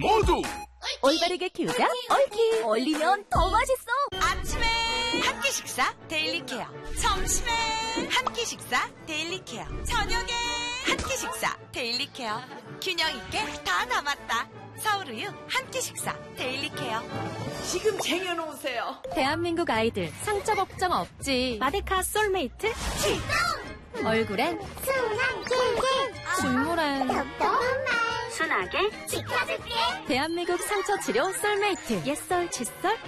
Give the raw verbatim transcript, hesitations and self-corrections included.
모두 올바르게 키우자 옳키. 얼리면 더 맛있어. 아침에 한 끼 식사 데일리 케어, 점심에 한 끼 식사 데일리 케어, 저녁에 한 끼 식사 데일리 케어. 균형 있게 다 담았다. 서울우유 한 끼 식사 데일리 케어. 지금 쟁여놓으세요. 대한민국 아이들 상처 걱정 없지. 마데카 솔메이트 출동. 얼굴엔 순한 꿀꿀, 줄무란 똑똑한 말 순하게 지켜줄게. 대한민국 상처 치료 솔메이트. 옛설 칫솔